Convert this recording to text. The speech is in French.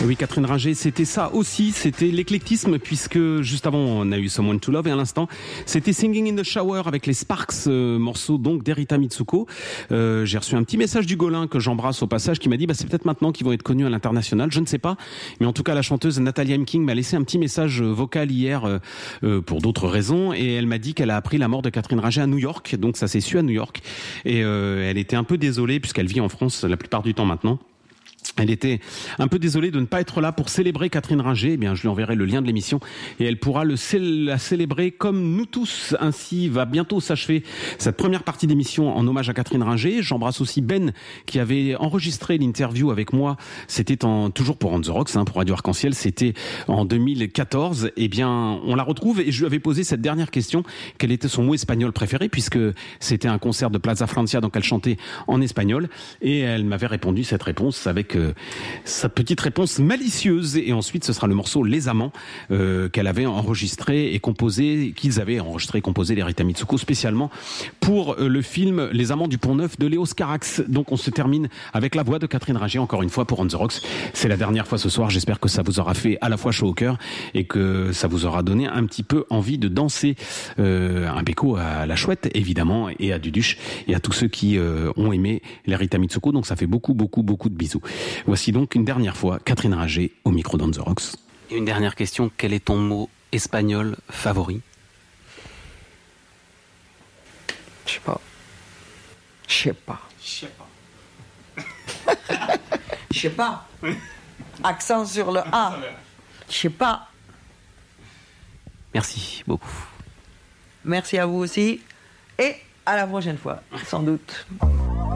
Et oui, Catherine Ringer, c'était ça aussi, c'était l'éclectisme, puisque juste avant, on a eu Someone to Love, et à l'instant, c'était Singing in the Shower avec les Sparks, morceau donc d'Erita Mitsuko. J'ai reçu un petit message du Golin que j'embrasse au passage, qui m'a dit, c'est peut-être maintenant qu'ils vont être connus à l'international, je ne sais pas, mais en tout cas, la chanteuse Natalia M. King m'a laissé un petit message vocal hier, pour d'autres raisons, et elle m'a dit qu'elle a appris la mort de Catherine Ringer à New York, donc ça s'est su à New York, et elle était un peu désolée, puisqu'elle vit en France la plupart du temps maintenant. Elle était un peu désolée de ne pas être là pour célébrer Catherine Ringer. Eh bien, je lui enverrai le lien de l'émission et elle pourra la célébrer comme nous tous. Ainsi va bientôt s'achever cette première partie d'émission en hommage à Catherine Ringer. J'embrasse aussi Ben qui avait enregistré l'interview avec moi. C'était toujours pour On The Rocks, pour Radio Arc-en-Ciel. C'était en 2014. Eh bien, on la retrouve et je lui avais posé cette dernière question. Quel était son mot espagnol préféré, puisque c'était un concert de Plaza Francia, donc elle chantait en espagnol. Et elle m'avait répondu cette réponse avec sa petite réponse malicieuse. Et ensuite, ce sera le morceau Les Amants qu'elle avait enregistré et composé, qu'ils avaient enregistré et composé l'Erita Mitsuko spécialement pour le film Les Amants du Pont-Neuf de Léos Carax. Donc on se termine avec la voix de Catherine Ringer, encore une fois pour On The Rocks. C'est la dernière fois ce soir. J'espère que ça vous aura fait à la fois chaud au cœur et que ça vous aura donné un petit peu envie de danser. Un béco à la chouette, évidemment, et à Duduche, et à tous ceux qui ont aimé l'Erita Mitsuko. Donc ça fait beaucoup de bisous. Voici donc une dernière fois Catherine Ringer au micro d'On The Rocks. Et une dernière question, quel est ton mot espagnol favori? Je sais pas. Accent sur le A. Je sais pas. Merci beaucoup. Merci à vous aussi. Et à la prochaine fois, sans doute.